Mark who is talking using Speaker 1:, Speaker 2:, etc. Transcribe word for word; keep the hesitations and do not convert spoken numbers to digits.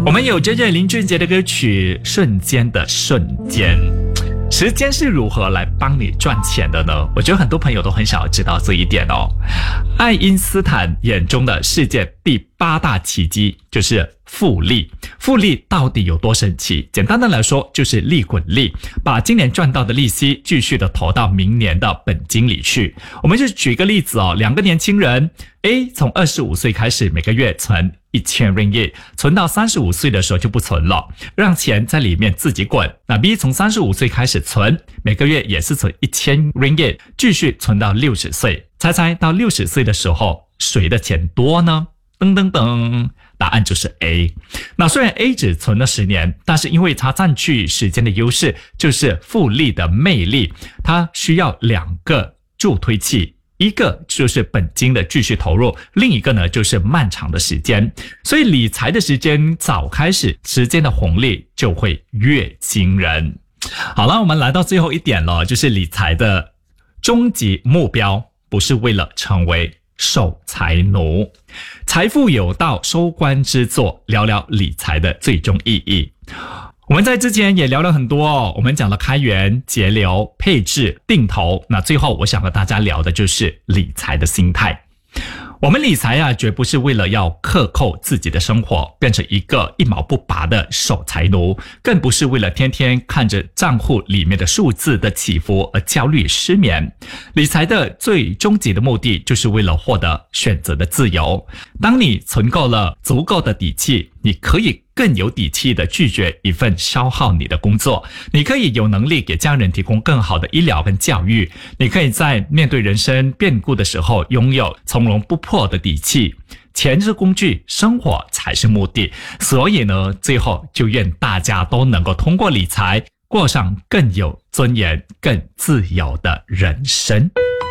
Speaker 1: 我们有着着林俊杰的歌曲《瞬间的瞬间》。时间是如何来帮你赚钱的呢？我觉得很多朋友都很想要知道这一点哦。爱因斯坦眼中的世界第八大奇迹就是复利。复利到底有多神奇？简单的来说就是利滚利，把今年赚到的利息继续的投到明年的本金里去。我们就举一个例子哦，两个年轻人 A 从二十五岁开始每个月存一千 ringgit， 存到三十五岁的时候就不存了，让钱在里面自己滚。那 B 从三十五岁开始存，每个月也是存一千 ringgit， 继续存到六十岁。猜猜到六十岁的时候谁的钱多呢？噔噔噔，答案就是 A。 那虽然 A 只存了十年，但是因为它占据时间的优势，就是复利的魅力，它需要两个助推器，一个就是本金的继续投入，另一个呢就是漫长的时间。所以理财的时间早开始，时间的红利就会越惊人。好了，我们来到最后一点了，就是理财的终极目标不是为了成为守财奴。财富有道，收官之作，聊聊理财的最终意义。我们在之前也聊了很多哦，我们讲了开源、节流、配置、定投，那最后我想和大家聊的就是理财的心态。我们理财啊，绝不是为了要克扣自己的生活，变成一个一毛不拔的守财奴，更不是为了天天看着账户里面的数字的起伏而焦虑失眠。理财的最终极的目的，就是为了获得选择的自由。当你存够了足够的底气，你可以更有底气的拒绝一份消耗你的工作，你可以有能力给家人提供更好的医疗跟教育，你可以在面对人生变故的时候拥有从容不迫的底气。钱是工具，生活才是目的。所以呢，最后就愿大家都能够通过理财过上更有尊严、更自由的人生。